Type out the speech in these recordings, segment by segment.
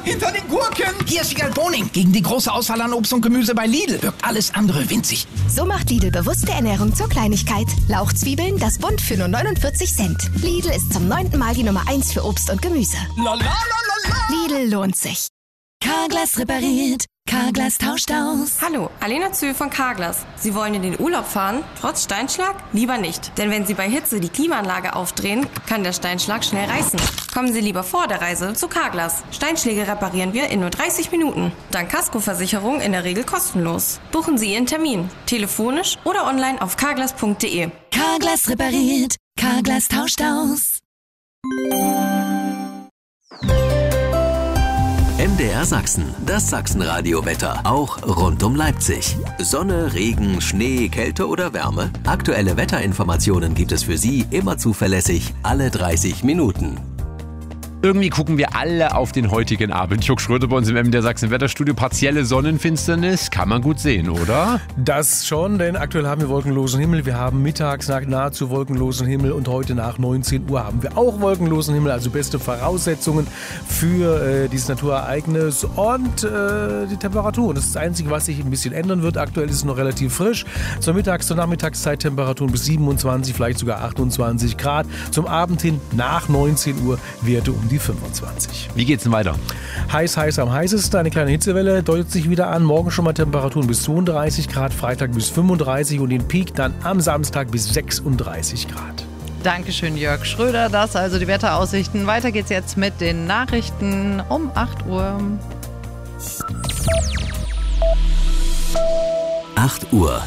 Hinter den Gurken! Hier ist Wiegald Boning. Gegen die große Auswahl an Obst und Gemüse bei Lidl wirkt alles andere winzig. So macht Lidl bewusste Ernährung zur Kleinigkeit. Lauchzwiebeln, das Bund für nur 49 Cent. Lidl ist zum 9. Mal die Nummer 1 für Obst und Gemüse. La, la, la, la, la. Lidl lohnt sich. Carglass repariert, Carglass tauscht aus. Hallo, Alena Zühl von Carglass. Sie wollen in den Urlaub fahren, trotz Steinschlag? Lieber nicht. Denn wenn Sie bei Hitze die Klimaanlage aufdrehen, kann der Steinschlag schnell reißen. Kommen Sie lieber vor der Reise zu Carglass. Steinschläge reparieren wir in nur 30 Minuten. Dank Kaskoversicherung in der Regel kostenlos. Buchen Sie Ihren Termin, telefonisch oder online auf carglass.de. Carglass repariert, Carglass tauscht aus. MDR Sachsen, das Sachsenradio-Wetter, auch rund um Leipzig. Sonne, Regen, Schnee, Kälte oder Wärme? Aktuelle Wetterinformationen gibt es für Sie immer zuverlässig, alle 30 Minuten. Irgendwie gucken wir alle auf den heutigen Abend. Jörg Schröder bei uns im MDR Sachsen Wetterstudio. Partielle Sonnenfinsternis, kann man gut sehen, oder? Das schon, denn aktuell haben wir wolkenlosen Himmel. Wir haben mittags nahezu wolkenlosen Himmel und heute nach 19 Uhr haben wir auch wolkenlosen Himmel. Also beste Voraussetzungen für dieses Naturereignis und die Temperatur. Das ist das Einzige, was sich ein bisschen ändern wird. Aktuell ist es noch relativ frisch. Zur Nachmittagszeit Temperaturen bis 27, vielleicht sogar 28 Grad. Zum Abend hin nach 19 Uhr Werte um die 25. Wie geht's denn weiter? Heiß am heißesten. Eine kleine Hitzewelle deutet sich wieder an. Morgen schon mal Temperaturen bis 32 Grad, Freitag bis 35 und den Peak dann am Samstag bis 36 Grad. Dankeschön, Jörg Schröder. Das also die Wetteraussichten. Weiter geht's jetzt mit den Nachrichten um 8 Uhr. 8 Uhr.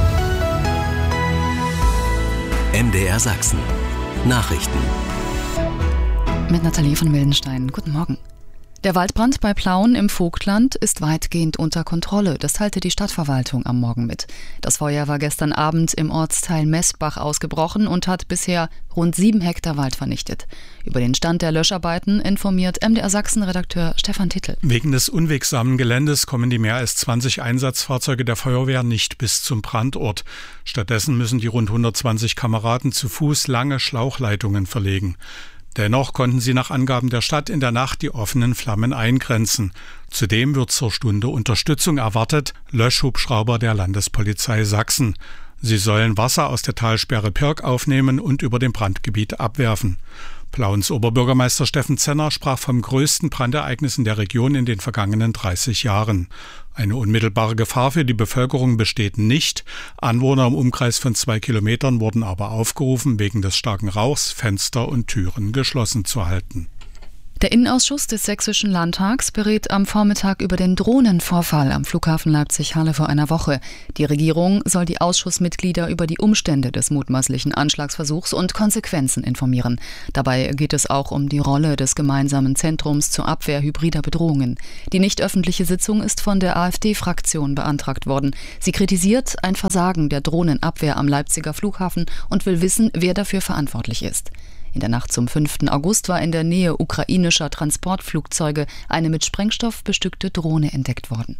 MDR Sachsen. Nachrichten. Mit Nathalie von Wildenstein. Guten Morgen. Der Waldbrand bei Plauen im Vogtland ist weitgehend unter Kontrolle. Das teilte die Stadtverwaltung am Morgen mit. Das Feuer war gestern Abend im Ortsteil Messbach ausgebrochen und hat bisher rund 7 Hektar Wald vernichtet. Über den Stand der Löscharbeiten informiert MDR Sachsen-Redakteur Stefan Tittel. Wegen des unwegsamen Geländes kommen die mehr als 20 Einsatzfahrzeuge der Feuerwehr nicht bis zum Brandort. Stattdessen müssen die rund 120 Kameraden zu Fuß lange Schlauchleitungen verlegen. Dennoch konnten sie nach Angaben der Stadt in der Nacht die offenen Flammen eingrenzen. Zudem wird zur Stunde Unterstützung erwartet, Löschhubschrauber der Landespolizei Sachsen. Sie sollen Wasser aus der Talsperre Pirk aufnehmen und über dem Brandgebiet abwerfen. Plauens Oberbürgermeister Steffen Zenner sprach vom größten Brandereignis in der Region in den vergangenen 30 Jahren. Eine unmittelbare Gefahr für die Bevölkerung besteht nicht. Anwohner im Umkreis von 2 Kilometern wurden aber aufgerufen, wegen des starken Rauchs Fenster und Türen geschlossen zu halten. Der Innenausschuss des Sächsischen Landtags berät am Vormittag über den Drohnenvorfall am Flughafen Leipzig-Halle vor einer Woche. Die Regierung soll die Ausschussmitglieder über die Umstände des mutmaßlichen Anschlagsversuchs und Konsequenzen informieren. Dabei geht es auch um die Rolle des gemeinsamen Zentrums zur Abwehr hybrider Bedrohungen. Die nicht öffentliche Sitzung ist von der AfD-Fraktion beantragt worden. Sie kritisiert ein Versagen der Drohnenabwehr am Leipziger Flughafen und will wissen, wer dafür verantwortlich ist. In der Nacht zum 5. August war in der Nähe ukrainischer Transportflugzeuge eine mit Sprengstoff bestückte Drohne entdeckt worden.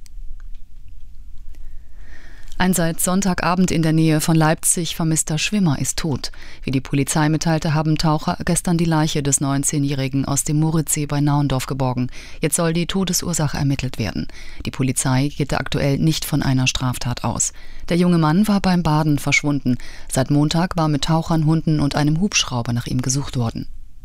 Ein seit Sonntagabend in der Nähe von Leipzig vermisster Schwimmer ist tot. Wie die Polizei mitteilte, haben Taucher gestern die Leiche des 19-Jährigen aus dem Moritzsee bei Nauendorf geborgen. Jetzt soll die Todesursache ermittelt werden. Die Polizei geht aktuell nicht von einer Straftat aus. Der junge Mann war beim Baden verschwunden. Seit Montag war mit Tauchern, Hunden und einem Hubschrauber nach ihm gesucht worden.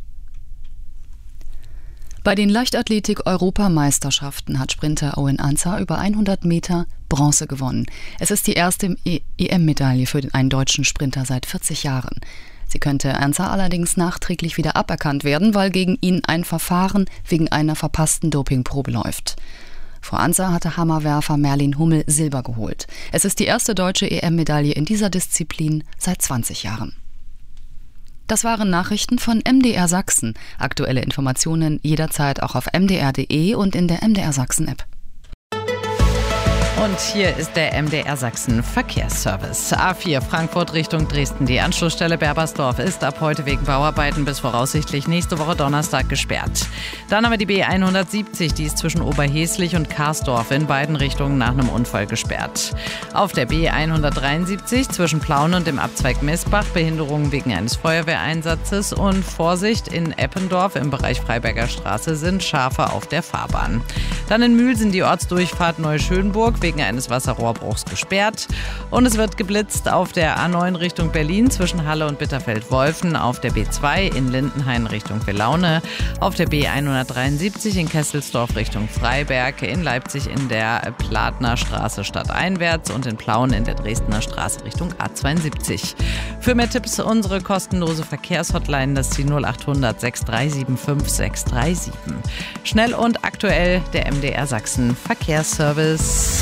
Bei den Leichtathletik-Europameisterschaften hat Sprinter Owen Ansah über 100 Meter Bronze gewonnen. Es ist die erste EM-Medaille für einen deutschen Sprinter seit 40 Jahren. Sie könnte Ansah allerdings nachträglich wieder aberkannt werden, weil gegen ihn ein Verfahren wegen einer verpassten Dopingprobe läuft. Vor Ansah hatte Hammerwerfer Merlin Hummel Silber geholt. Es ist die erste deutsche EM-Medaille in dieser Disziplin seit 20 Jahren. Das waren Nachrichten von MDR Sachsen. Aktuelle Informationen jederzeit auch auf mdr.de und in der MDR Sachsen App. Und hier ist der MDR Sachsen Verkehrsservice. A4 Frankfurt Richtung Dresden. Die Anschlussstelle Berbersdorf ist ab heute wegen Bauarbeiten bis voraussichtlich nächste Woche Donnerstag gesperrt. Dann haben wir die B170, die ist zwischen Oberheslich und Karsdorf in beiden Richtungen nach einem Unfall gesperrt. Auf der B173 zwischen Plauen und dem Abzweig Messbach Behinderungen wegen eines Feuerwehreinsatzes und Vorsicht in Eppendorf im Bereich Freiberger Straße sind Schafe auf der Fahrbahn. Dann in Mühlsen die Ortsdurchfahrt Neuschönburg wegen eines Wasserrohrbruchs gesperrt. Und es wird geblitzt auf der A9 Richtung Berlin zwischen Halle und Bitterfeld-Wolfen, auf der B2 in Lindenhain Richtung Belaune, auf der B173 in Kesselsdorf Richtung Freiberg, in Leipzig in der Platner Straße stadteinwärts und in Plauen in der Dresdner Straße Richtung A72. Für mehr Tipps unsere kostenlose Verkehrshotline, das ist die 0800 6375 637. Schnell und aktuell der MDR Sachsen Verkehrsservice.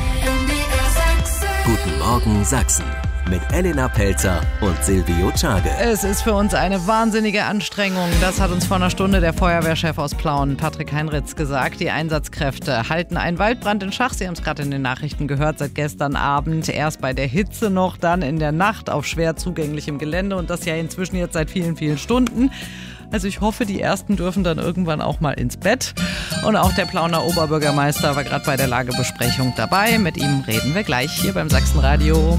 Guten Morgen Sachsen mit Elena Pelzer und Silvio Czage. Es ist für uns eine wahnsinnige Anstrengung. Das hat uns vor einer Stunde der Feuerwehrchef aus Plauen, Patrick Heinritz, gesagt. Die Einsatzkräfte halten einen Waldbrand in Schach. Sie haben es gerade in den Nachrichten gehört, seit gestern Abend. Erst bei der Hitze noch, dann in der Nacht auf schwer zugänglichem Gelände und das ja inzwischen jetzt seit vielen, vielen Stunden. Also ich hoffe, die Ersten dürfen dann irgendwann auch mal ins Bett. Und auch der Plauner Oberbürgermeister war gerade bei der Lagebesprechung dabei. Mit ihm reden wir gleich hier beim Sachsenradio.